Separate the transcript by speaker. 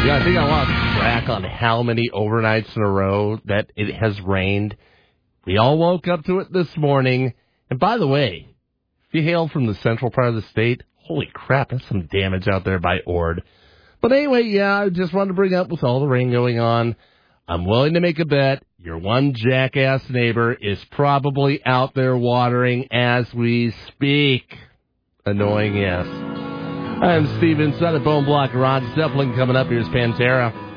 Speaker 1: Yeah, I think I lost track on how many overnights in a row that it has rained. We all woke up to it this morning. And by the way, if you hail from the central part of the state, holy crap, that's some damage out there by Ord. But anyway, yeah, I just wanted to bring up with all the rain going on, I'm willing to make a bet your one jackass neighbor is probably out there watering as we speak. Annoying, yes. I'm Steve inside of Bone Block Rod Zeppelin coming up. Here's Pantera.